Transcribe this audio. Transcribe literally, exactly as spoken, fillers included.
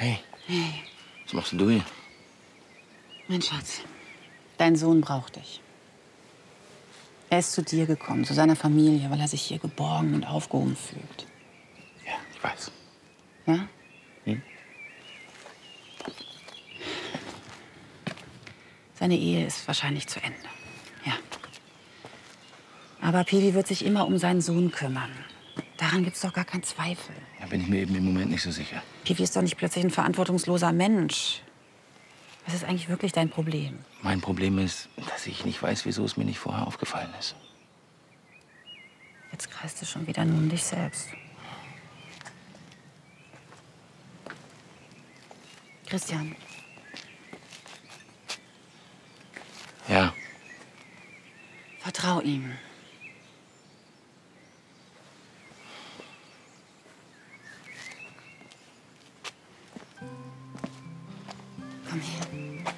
Hey. Hey. Was machst denn du hier? Mein Schatz, dein Sohn braucht dich. Er ist zu dir gekommen, zu seiner Familie, weil er sich hier geborgen und aufgehoben fühlt. Ja, ich weiß. Ja? Hm? Seine Ehe ist wahrscheinlich zu Ende. Ja. Aber Pivi wird sich immer um seinen Sohn kümmern. Daran gibt's doch gar keinen Zweifel. Da bin ich mir eben im Moment nicht so sicher. Pivi ist doch nicht plötzlich ein verantwortungsloser Mensch. Was ist eigentlich wirklich dein Problem? Mein Problem ist, dass ich nicht weiß, wieso es mir nicht vorher aufgefallen ist. Jetzt kreist du schon wieder nur um dich selbst. Christian. Ja. Vertrau ihm. Komm her.